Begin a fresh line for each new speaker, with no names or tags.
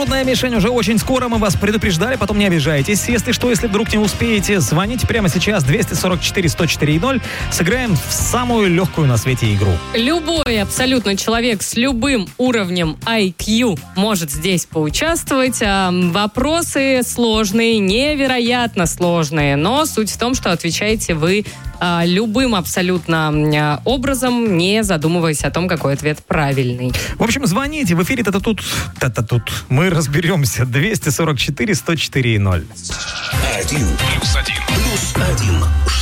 Голодная мишень уже очень скоро. Мы вас предупреждали, потом не обижайтесь. Если что, если вдруг не успеете, звоните прямо сейчас 244-104-0. Сыграем в самую легкую на свете игру.
Любой абсолютно человек с любым уровнем IQ может здесь поучаствовать. Вопросы сложные, невероятно сложные, но суть в том, что отвечаете вы любым абсолютно образом, не задумываясь о том, какой ответ правильный.
В общем, звоните. В эфире «Та-та-тут». Мы разберемся. 244-104-0.
1+1.